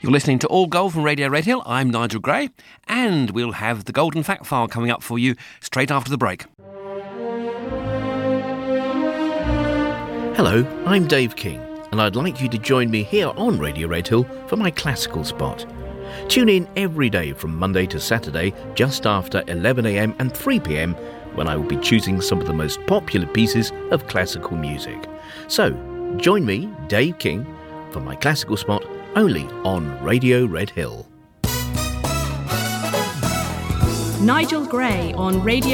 You're listening to All Gold from Radio Red Hill. I'm Nigel Gray, and we'll have the Golden Fact File coming up for you straight after the break. Hello, I'm Dave King, and I'd like you to join me here on Radio Red Hill for my classical spot. Tune in every day from Monday to Saturday, just after 11am and 3pm, when I will be choosing some of the most popular pieces of classical music. So, join me, Dave King, for my classical spot only on Radio Red Hill. Nigel Gray on Radio